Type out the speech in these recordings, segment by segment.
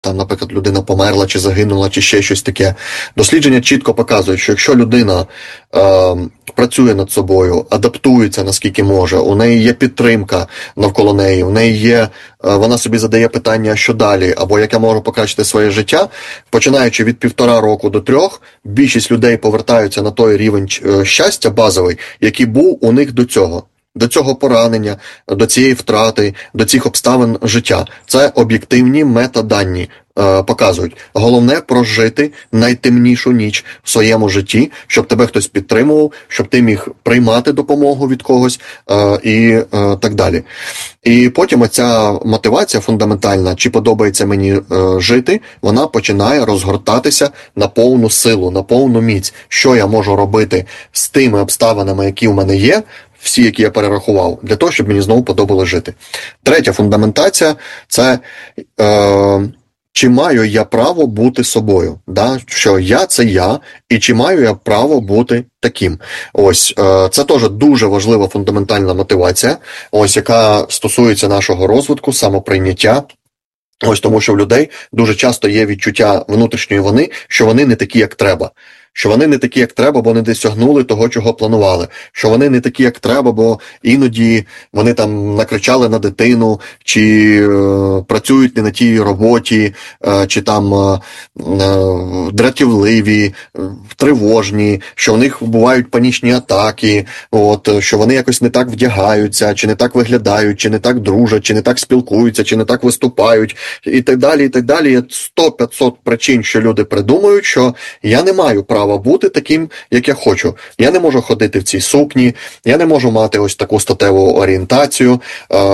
там, наприклад, людина померла чи загинула, чи ще щось таке. Дослідження чітко показують, що якщо людина працює над собою, адаптується наскільки може, у неї є підтримка навколо неї, у неї є, вона собі задає питання, що далі, або як я можу покращити своє життя, починаючи від 1,5 року до 3, більшість людей повертаються на той рівень щастя базовий, який був у них до цього. До цього поранення, до цієї втрати, до цих обставин життя. Це об'єктивні метадані показують. Головне прожити найтемнішу ніч в своєму житті, щоб тебе хтось підтримував, щоб ти міг приймати допомогу від когось і так далі. І потім оця мотивація фундаментальна, чи подобається мені жити, вона починає розгортатися на повну силу, на повну міць. Що я можу робити з тими обставинами, які в мене є, всі, які я перерахував, для того, щоб мені знову подобалося жити. Третя фундаментація – це чи маю я право бути собою, да? Що я – це я, і чи маю я право бути таким. Ось, це теж дуже важлива фундаментальна мотивація, ось, яка стосується нашого розвитку, самоприйняття. Ось тому, що в людей дуже часто є відчуття внутрішньої вини, що вони не такі, як треба. Що вони не такі, як треба, бо не досягнули того, чого планували. Що вони не такі, як треба, бо іноді вони там накричали на дитину, чи працюють не на тій роботі, чи там дратівливі, тривожні, що в них бувають панічні атаки, що вони якось не так вдягаються, чи не так виглядають, чи не так дружать, чи не так спілкуються, чи не так виступають, і так далі, і так далі. Є 100-500 причин, що люди придумують, що я не маю права бути таким, як я хочу. Я не можу ходити в цій сукні, я не можу мати ось таку статеву орієнтацію,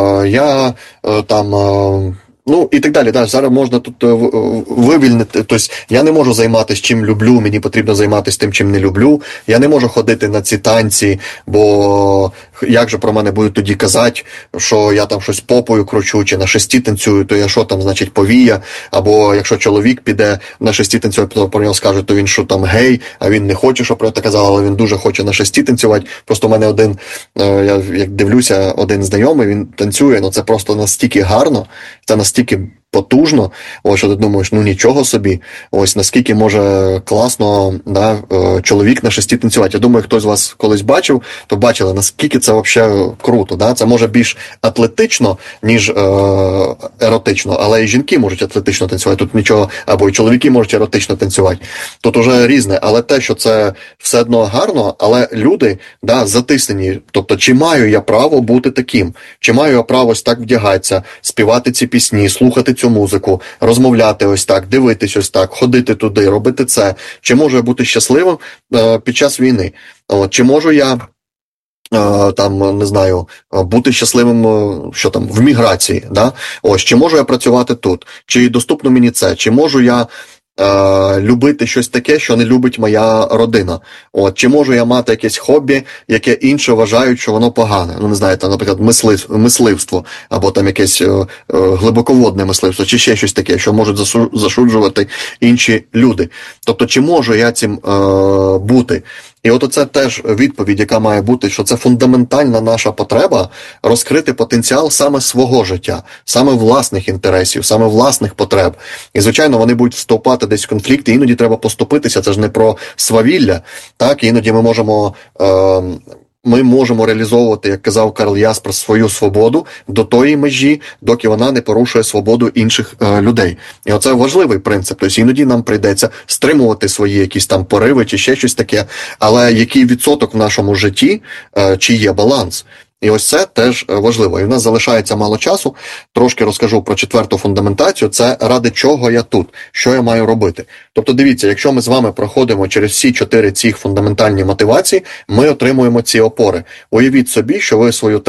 я там... Ну, і так далі. Да, зараз можна тут вивільнити. Тобто, я не можу займатися чим люблю, мені потрібно займатися тим, чим не люблю. Я не можу ходити на ці танці, бо як же про мене будуть тоді казати, що я там щось попою кручу, чи на шесті танцюю, то я що там, значить, повія. Або якщо чоловік піде на шесті танцювати, то про нього скажуть, то він що там гей, а він не хоче, щоб про це казали, але він дуже хоче на шесті танцювати. Просто в мене один, я як дивлюся, один знайомий, він танцює, ну це просто настільки гарно, це настільки потужно, ось, що ти думаєш, ну нічого собі, ось наскільки може класно, да, чоловік на шесті танцювати. Я думаю, хтось з вас колись бачив, то бачили, наскільки це взагалі круто. Да? Це може більш атлетично, ніж еротично, але і жінки можуть атлетично танцювати, тут нічого, або і чоловіки можуть еротично танцювати. Тут уже різне, але те, що це все одно гарно, але люди, да, затиснені, тобто чи маю я право бути таким, чи маю я право ось так вдягатися, співати ці пісні, слухати цю музику, розмовляти ось так, дивитись ось так, ходити туди, робити це. Чи можу я бути щасливим під час війни? Чи можу я там, не знаю, бути щасливим, що там, в міграції, да? Ось, чи можу я працювати тут? Чи доступно мені це? Чи можу я любити щось таке, що не любить моя родина. Чи можу я мати якесь хобі, яке інші вважають, що воно погане. Ну, не знаю, там, наприклад, мисливство, або там якесь глибоководне мисливство, чи ще щось таке, що можуть засуджувати інші люди. Тобто, чи можу я цим бути? І от оце теж відповідь, яка має бути, що це фундаментальна наша потреба розкрити потенціал саме свого життя, саме власних інтересів, саме власних потреб. І, звичайно, вони будуть вступати десь в конфлікти, іноді треба поступитися, це ж не про свавілля, так, іноді ми можемо реалізовувати, як казав Карл Яспер, свою свободу до тої межі, доки вона не порушує свободу інших людей. І оце важливий принцип. Тобто іноді нам прийдеться стримувати свої якісь там пориви чи ще щось таке, але який відсоток в нашому житті, чи є баланс. І ось це теж важливо. І в нас залишається мало часу. Трошки розкажу про четверту фундаментацію. Це ради чого я тут, що я маю робити. Тобто дивіться, якщо ми з вами проходимо через всі 4 цих фундаментальні мотивації, ми отримуємо ці опори. Уявіть собі, що ви свою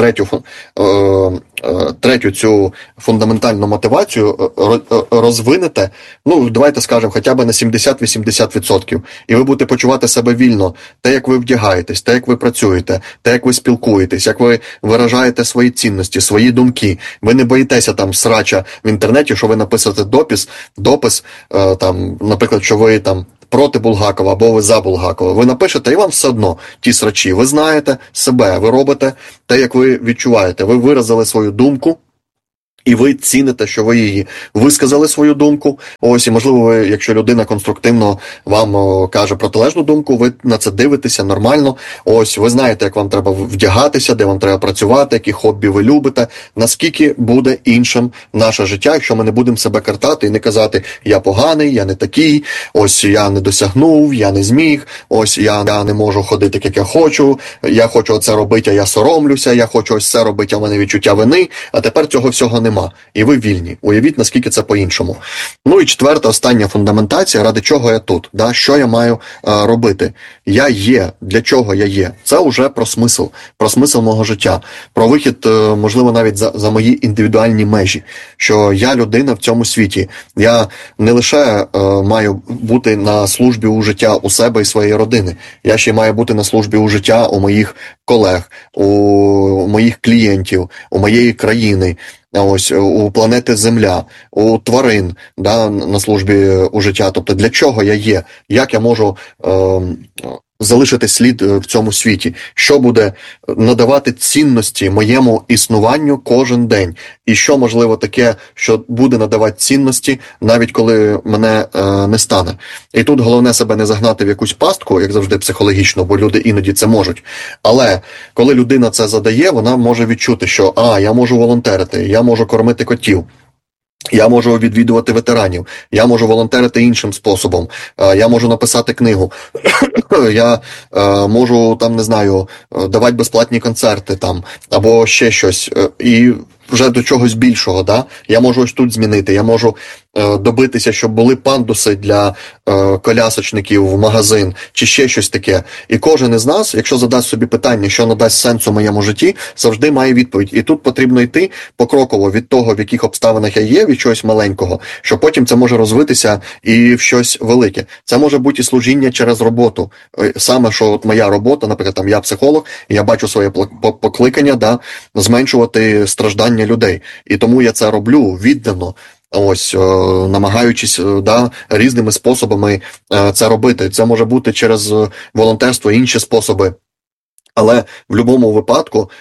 третю цю фундаментальну мотивацію розвинете, ну, давайте скажемо, хоча б на 70-80%. І ви будете почувати себе вільно. Те, як ви вдягаєтесь, те, як ви працюєте, те, як ви спілкуєтесь, як ви виражаєте свої цінності, свої думки. Ви не боїтеся там срача в інтернеті, що ви написите допис, там, наприклад, що ви там проти Булгакова або ви за Булгакова. Ви напишете, і вам все одно ті срачі. Ви знаєте себе, ви робите те, як ви відчуваєте. Ви виразили свою думку, І ви ціните, що ви її висказали свою думку. Ось, і можливо, ви, якщо людина конструктивно вам каже протилежну думку, ви на це дивитеся нормально. Ось, ви знаєте, як вам треба вдягатися, де вам треба працювати, які хобі ви любите, наскільки буде іншим наше життя, якщо ми не будемо себе картати і не казати: я поганий, я не такий, ось я не досягнув, я не зміг, ось я не можу ходити, як я хочу оце робити, а я соромлюся, я хочу ось це робити, а в мене відчуття вини, а тепер цього всього нема. І ви вільні. Уявіть, наскільки це по-іншому. Ну і четверта, остання фундаментація, ради чого я тут, да? Що я маю робити. Я є. Для чого я є? Це вже про смисл мого життя, про вихід, можливо, навіть за мої індивідуальні межі, що я людина в цьому світі. Я не лише маю бути на службі у життя у себе і своєї родини, я ще маю бути на службі у життя у моїх колег, у моїх клієнтів, у моєї країни, ось у планети Земля, у тварин, да, на службі у життя. Тобто для чого я є? Як я можу залишити слід в цьому світі? Що буде надавати цінності моєму існуванню кожен день? І що, можливо, таке, що буде надавати цінності, навіть коли мене не стане? І тут головне себе не загнати в якусь пастку, як завжди психологічно, бо люди іноді це можуть. Але коли людина це задає, вона може відчути, що я можу волонтерити, я можу кормити котів, я можу відвідувати ветеранів, я можу волонтерити іншим способом, я можу написати книгу, я можу, там, не знаю, давати безплатні концерти, там, або ще щось, і вже до чогось більшого, да? Я можу ось тут змінити, я можу добитися, щоб були пандуси для колясочників в магазин, чи ще щось таке. І кожен із нас, якщо задасть собі питання, що надасть сенсу моєму житті, завжди має відповідь. І тут потрібно йти покроково від того, в яких обставинах я є, від чогось маленького, що потім це може розвитися і в щось велике. Це може бути і служіння через роботу. Саме, що от моя робота, наприклад, там я психолог, і я бачу своє покликання, да, зменшувати страждання людей. І тому я це роблю віддано. Ось, намагаючись, да, різними способами це робити. Це може бути через волонтерство і інші способи. Але в будь-якому випадку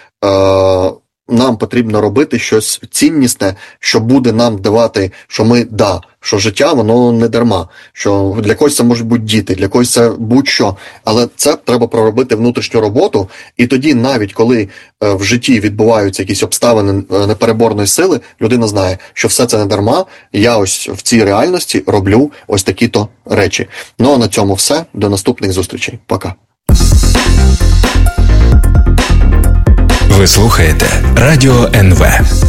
нам потрібно робити щось ціннісне, що буде нам давати, що життя, воно не дарма, що для когось це можуть бути діти, для когось це будь-що, але це треба проробити внутрішню роботу, і тоді навіть коли в житті відбуваються якісь обставини непереборної сили, людина знає, що все це не дарма, я ось в цій реальності роблю ось такі-то речі. Ну а на цьому все, до наступних зустрічей. Пока. Ви слухаєте Радіо НВ.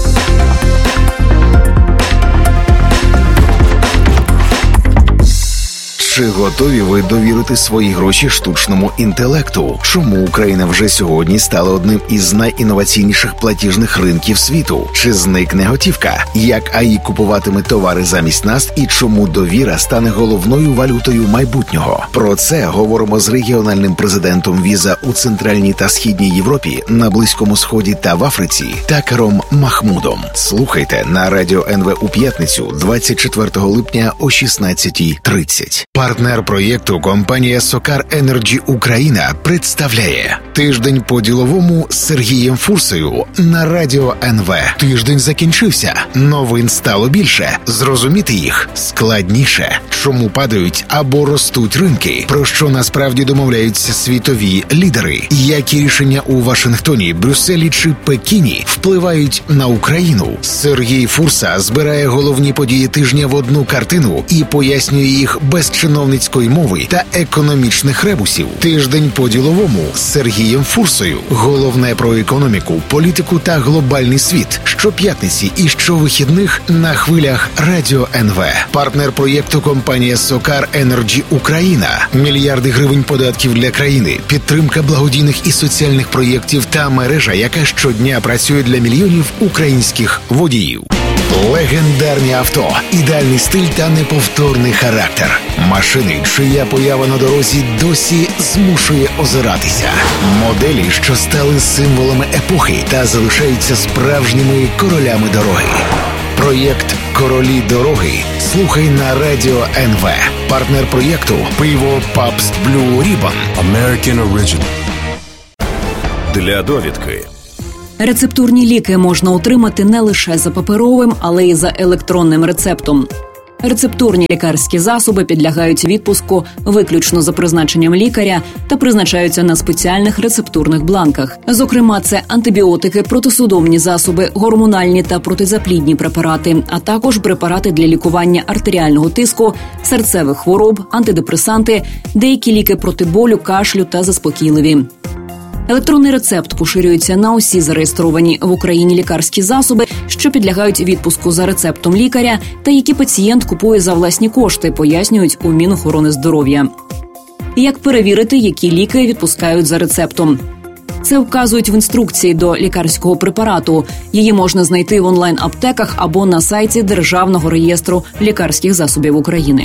Чи готові ви довірити свої гроші штучному інтелекту? Чому Україна вже сьогодні стала одним із найінноваційніших платіжних ринків світу? Чи зникне готівка? Як АІ купуватиме товари замість нас і чому довіра стане головною валютою майбутнього? Про це говоримо з регіональним президентом Віза у Центральній та Східній Європі, на Близькому Сході та в Африці Такером Махмудом. Слухайте на Радіо НВ у п'ятницю 24 липня о 16:30. Партнер проєкту компанія Сокар Енерджі Україна представляє «Тиждень по-діловому» з Сергієм Фурсою на Радіо НВ. Тиждень закінчився. Новин стало більше. Зрозуміти їх складніше. Чому падають або ростуть ринки? Про що насправді домовляються світові лідери? Які рішення у Вашингтоні, Брюсселі чи Пекіні впливають на Україну? Сергій Фурса збирає головні події тижня в одну картину і пояснює їх без чиновницької мови та економічних ребусів. Тиждень по-діловому з Сергієм Фурсою. Головне про економіку, політику та глобальний світ. Щоп'ятниці і щовихідних на хвилях Радіо НВ. Партнер проєкту компанія Сокар Енерджі Україна. Мільярди гривень податків для країни. Підтримка благодійних і соціальних проєктів та мережа, яка щодня працює для мільйонів українських водіїв. Легендарні авто, ідеальний стиль та неповторний характер. Машини, чия поява на дорозі досі змушує озиратися. Моделі, що стали символами епохи та залишаються справжніми королями дороги. Проєкт «Королі дороги» слухай на Радіо НВ. Партнер проєкту пиво Pabst Blue Ribbon. American Original. Для довідки. Рецептурні ліки можна отримати не лише за паперовим, але й за електронним рецептом. Рецептурні лікарські засоби підлягають відпуску виключно за призначенням лікаря та призначаються на спеціальних рецептурних бланках. Зокрема, це антибіотики, протисудомні засоби, гормональні та протизаплідні препарати, а також препарати для лікування артеріального тиску, серцевих хвороб, антидепресанти, деякі ліки проти болю, кашлю та заспокійливі. Електронний рецепт поширюється на усі зареєстровані в Україні лікарські засоби, що підлягають відпуску за рецептом лікаря та які пацієнт купує за власні кошти, пояснюють у Мінохорони здоров'я. Як перевірити, які ліки відпускають за рецептом? Це вказують в інструкції до лікарського препарату. Її можна знайти в онлайн-аптеках або на сайті Державного реєстру лікарських засобів України.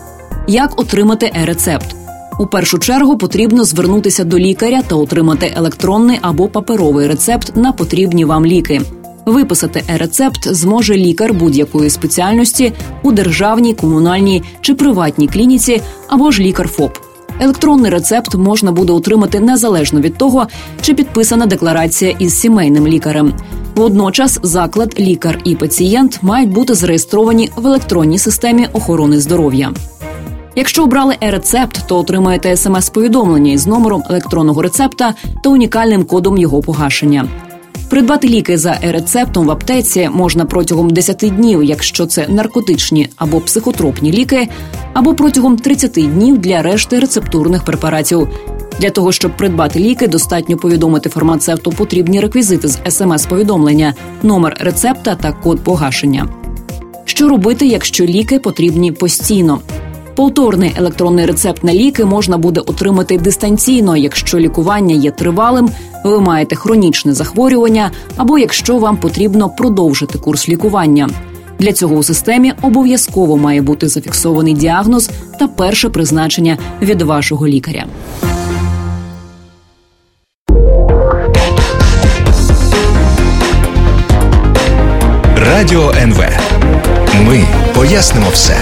Як отримати е-рецепт? У першу чергу потрібно звернутися до лікаря та отримати електронний або паперовий рецепт на потрібні вам ліки. Виписати е-рецепт зможе лікар будь-якої спеціальності у державній, комунальній чи приватній клініці або ж лікар ФОП. Електронний рецепт можна буде отримати незалежно від того, чи підписана декларація із сімейним лікарем. Водночас заклад, лікар і пацієнт мають бути зареєстровані в електронній системі охорони здоров'я. Якщо обрали е-рецепт, то отримаєте смс-повідомлення із номером електронного рецепта та унікальним кодом його погашення. Придбати ліки за е-рецептом в аптеці можна протягом 10 днів, якщо це наркотичні або психотропні ліки, або протягом 30 днів для решти рецептурних препаратів. Для того, щоб придбати ліки, достатньо повідомити фармацевту потрібні реквізити з смс-повідомлення, номер рецепта та код погашення. Що робити, якщо ліки потрібні постійно? Повторний електронний рецепт на ліки можна буде отримати дистанційно, якщо лікування є тривалим, ви маєте хронічне захворювання або якщо вам потрібно продовжити курс лікування. Для цього у системі обов'язково має бути зафіксований діагноз та перше призначення від вашого лікаря. Радіо НВ. Ми пояснимо все.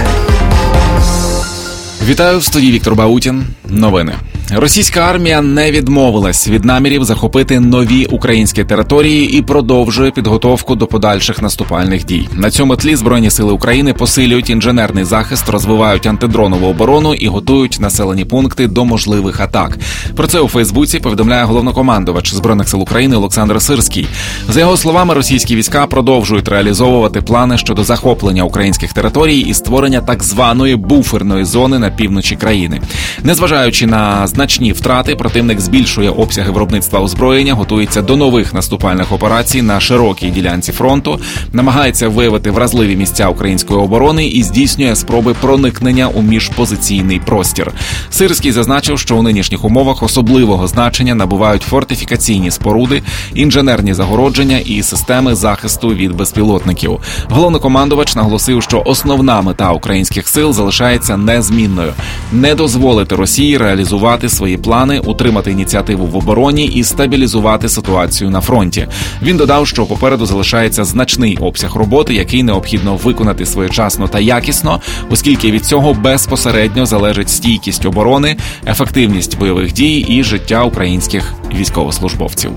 Вітаю, в студії Віктор Баутін. Новини. Російська армія не відмовилась від намірів захопити нові українські території і продовжує підготовку до подальших наступальних дій. На цьому тлі Збройні сили України посилюють інженерний захист, розвивають антидронову оборону і готують населені пункти до можливих атак. Про це у Фейсбуці повідомляє головнокомандувач Збройних сил України Олександр Сирський. За його словами, російські війська продовжують реалізовувати плани щодо захоплення українських територій і створення так званої буферної зони на півночі країни. Незважаючи на значні втрати, противник збільшує обсяги виробництва озброєння, готується до нових наступальних операцій на широкій ділянці фронту, намагається виявити вразливі місця української оборони і здійснює спроби проникнення у міжпозиційний простір. Сирський зазначив, що у нинішніх умовах особливого значення набувають фортифікаційні споруди, інженерні загородження і системи захисту від безпілотників. Головнокомандувач наголосив, що основна мета українських сил залишається незмінною – не дозволити Росії реалізувати свої плани, утримати ініціативу в обороні і стабілізувати ситуацію на фронті. Він додав, що попереду залишається значний обсяг роботи, який необхідно виконати своєчасно та якісно, оскільки від цього безпосередньо залежить стійкість оборони, ефективність бойових дій і життя українських військовослужбовців.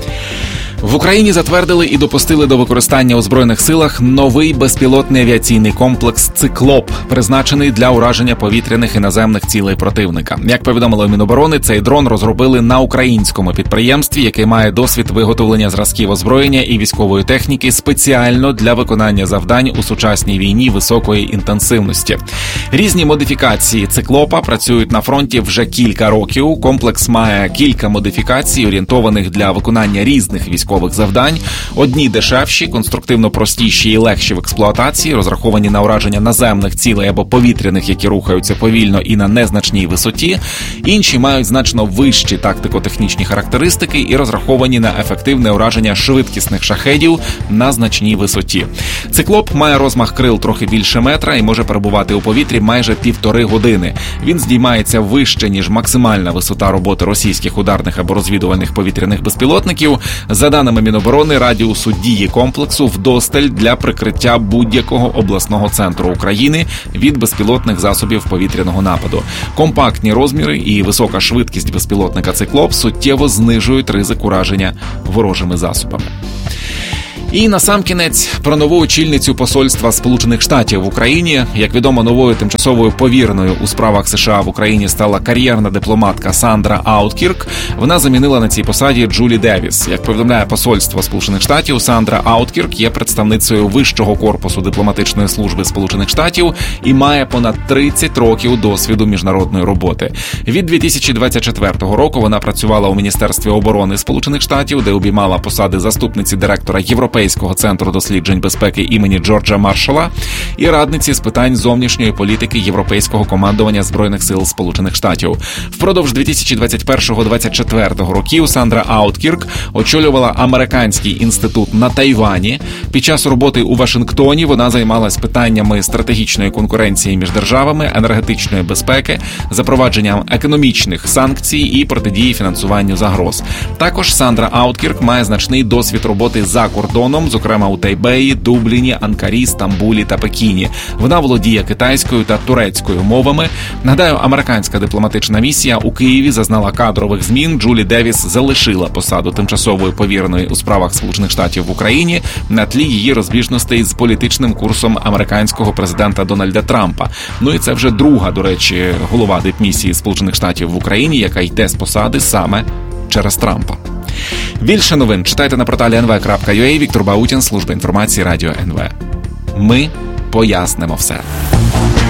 В Україні затвердили і допустили до використання у Збройних силах новий безпілотний авіаційний комплекс «Циклоп», призначений для ураження повітряних і наземних цілей противника. Як повідомило Міноборони, цей дрон розробили на українському підприємстві, яке має досвід виготовлення зразків озброєння і військової техніки спеціально для виконання завдань у сучасній війні високої інтенсивності. Різні модифікації «Циклопа» працюють на фронті вже кілька років. Комплекс має кілька модифікацій, орієнтованих для виконання різних військових завдань. Одні дешевші, конструктивно простіші і легші в експлуатації, розраховані на ураження наземних цілей або повітряних, які рухаються повільно і на незначній висоті. Інші мають значно вищі тактико-технічні характеристики і розраховані на ефективне ураження швидкісних шахедів на значній висоті. «Циклоп» має розмах крил трохи більше метра і може перебувати у повітрі майже 1,5 години. Він здіймається вище, ніж максимальна висота роботи російських ударних або розвідувальних повітряних безпілотників. За даними Міноборони, радіусу дії комплексу вдосталь для прикриття будь-якого обласного центру України від безпілотних засобів повітряного нападу. Компактні розміри і висока швидкість безпілотника «Циклоп» суттєво знижують ризик ураження ворожими засобами. І насамкінець про нову очільницю посольства Сполучених Штатів в Україні. Як відомо, новою тимчасовою повіреною у справах США в Україні стала кар'єрна дипломатка Сандра Ауткірк. Вона замінила на цій посаді Джулі Девіс. Як повідомляє посольство Сполучених Штатів, Сандра Ауткірк є представницею вищого корпусу дипломатичної служби Сполучених Штатів і має понад 30 років досвіду міжнародної роботи. Від 2024 року вона працювала у Міністерстві оборони Сполучених Штатів, де обіймала посади заступниці директора Європейського центру досліджень безпеки імені Джорджа Маршалла і радниці з питань зовнішньої політики Європейського командування Збройних сил Сполучених Штатів. Впродовж 2021-2024 років Сандра Ауткірк очолювала Американський інститут на Тайвані. Під час роботи у Вашингтоні вона займалась питаннями стратегічної конкуренції між державами, енергетичної безпеки, запровадженням економічних санкцій і протидії фінансуванню загроз. Також Сандра Ауткірк має значний досвід роботи за кордоном, зокрема у Тайбеї, Дубліні, Анкарі, Стамбулі та Пекіні. Вона володіє китайською та турецькою мовами. Нагадаю, американська дипломатична місія у Києві зазнала кадрових змін. Джулі Девіс залишила посаду тимчасової повіреної у справах Сполучених Штатів в Україні на тлі її розбіжностей з політичним курсом американського президента Дональда Трампа. Ну і це вже друга, до речі, голова дипмісії Сполучених Штатів в Україні, яка йде з посади саме через Трампа. Більше новин читайте на порталі nv.ua. Віктор Баутін, служба інформації Радіо НВ. Ми пояснимо все.